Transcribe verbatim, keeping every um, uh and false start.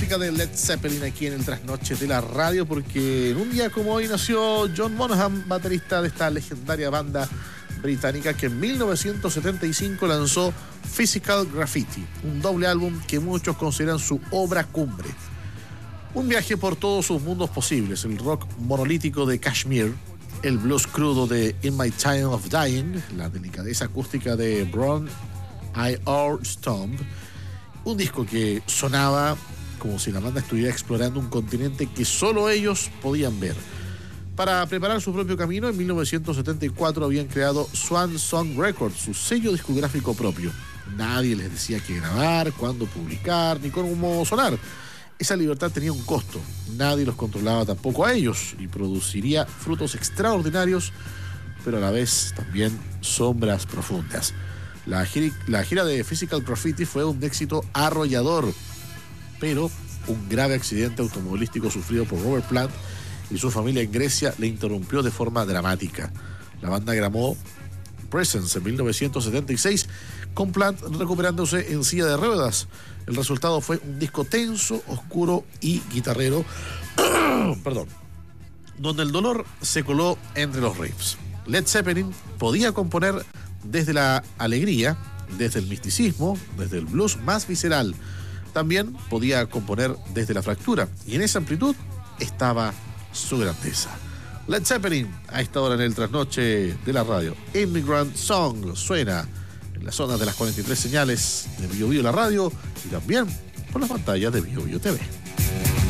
música de Led Zeppelin aquí en el Trasnoche de la Radio, porque en un día como hoy nació John Bonham, baterista de esta legendaria banda británica que en mil novecientos setenta y cinco lanzó Physical Graffiti, un doble álbum que muchos consideran su obra cumbre. Un viaje por todos sus mundos posibles: el rock monolítico de Kashmir, el blues crudo de In My Time of Dying, la delicadeza acústica de Brown Eyre Stomp, un disco que sonaba como si la banda estuviera explorando un continente que solo ellos podían ver. Para preparar su propio camino, en mil novecientos setenta y cuatro habían creado Swan Song Records, su sello discográfico propio. Nadie les decía qué grabar, cuándo publicar, ni cómo sonar. Esa libertad tenía un costo. Nadie los controlaba tampoco a ellos y produciría frutos extraordinarios, pero a la vez también sombras profundas. La gira, la gira de Physical Graffiti fue un éxito arrollador, pero un grave accidente automovilístico sufrido por Robert Plant y su familia en Grecia le interrumpió de forma dramática. La banda grabó Presence en mil novecientos setenta y seis, con Plant recuperándose en silla de ruedas. El resultado fue un disco tenso, oscuro y guitarrero, perdón, donde el dolor se coló entre los riffs. Led Zeppelin podía componer desde la alegría, desde el misticismo, desde el blues más visceral. También podía componer desde la fractura, y en esa amplitud estaba su grandeza. Led Zeppelin, a esta hora en el Trasnoche de la Radio. Immigrant Song suena en las zonas de las cuarenta y tres señales de Bio Bio la Radio y también por las pantallas de Bio Bio T V.